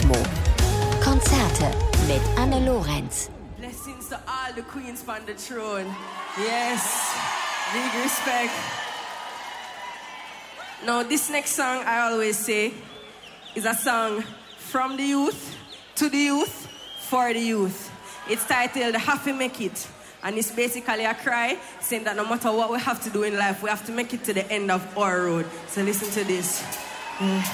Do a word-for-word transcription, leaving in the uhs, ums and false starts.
More. Konzerte mit Anne Lorenz. Blessings to all the queens on the throne. Yes, big respect. Now, this next song, I always say, is a song from the youth, to the youth, for the youth. It's titled Have to Make It. And it's basically a cry saying that no matter what we have to do in life, we have to make it to the end of our road. So listen to this. Yeah.